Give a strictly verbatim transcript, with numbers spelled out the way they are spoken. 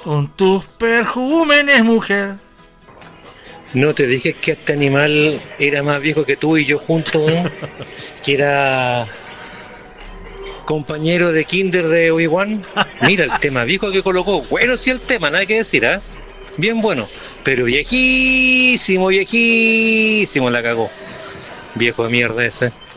Con tus perjúmenes, mujer. No te dije que este animal era más viejo que tú y yo juntos, weón. Que era compañero de kinder de Obi-Wan. Mira el tema viejo que colocó. Bueno, sí, el tema, nada que decir, ¿ah? ¿eh? Bien bueno. Pero viejísimo, viejísimo la cagó. Viejo de mierda ese.